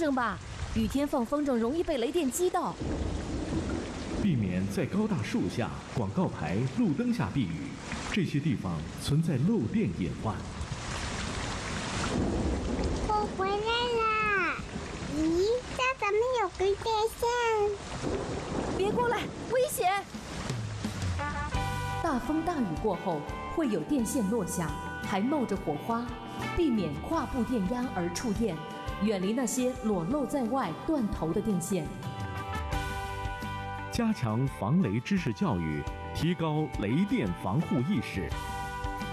筝吧，雨天放风筝容易被雷电击到。 避免在高大树下、广告牌、路灯下避雨，这些地方存在漏电隐患。 我回来啦！咦，这怎么有根电线？ 别过来，危险！大风大雨过后，会有电线落下，还冒着火花，避免跨步电压而触电，远离那些裸露在外、断头的电线。 加强防雷知识教育，提高雷电防护意识。